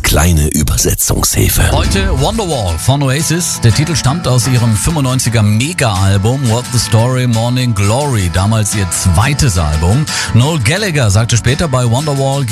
kleine Übersetzungshilfe. Heute Wonderwall von Oasis. Der Titel stammt aus ihrem 95er Mega-Album What the Story Morning Glory, damals ihr zweites Album. Noel Gallagher sagte später bei Wonderwall: